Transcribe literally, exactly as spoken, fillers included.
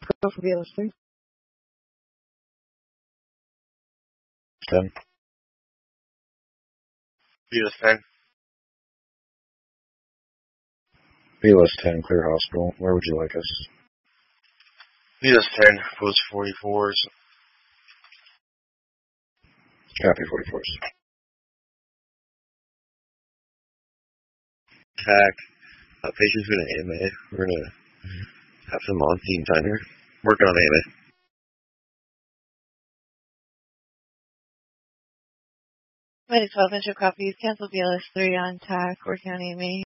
Go for B L S three. ten. B L S ten. B L S ten, clear hospital. Where would you like us? B L S ten, post forty-fours. Copy forty-fours. T A C, uh, patient's going to A M A. We're going to have some on-scene time here. Working on A M A. Minus twelve inch copies. Cancel B L S three on T A C. Working on A M A.